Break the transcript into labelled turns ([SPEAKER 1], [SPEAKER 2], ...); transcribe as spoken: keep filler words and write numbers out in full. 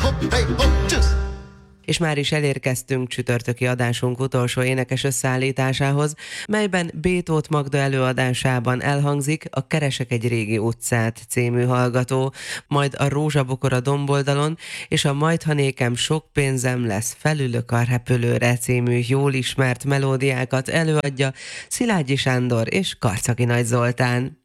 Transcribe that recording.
[SPEAKER 1] És már is elérkeztünk csütörtöki adásunk utolsó énekes összeállításához, melyben Bétót Magda előadásában elhangzik a Keresek egy régi utcát című hallgató, majd a Rózsabokor a domboldalon, és a Majd ha nékem sok pénzem lesz, felülök a repülőre című jól ismert melódiákat előadja Szilágyi Sándor és Karcagi Nagy Zoltán.